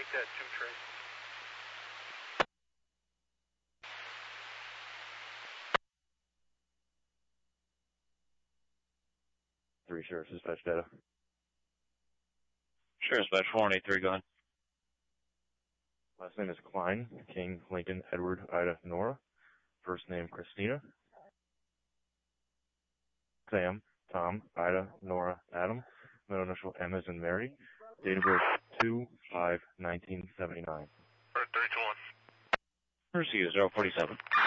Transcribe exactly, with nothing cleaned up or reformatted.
make that two trace. Three Sheriff Dispatch data. Sheriff Dispatch four one eight three, go ahead. Last name is Klein, King, Lincoln, Edward, Ida, Nora. First name Christina. Sam, Tom, Ida, Nora, Adam. Middle initial M as in Mary. Date of birth two five nineteen seventy-nine. three two one. Receive zero forty-seven.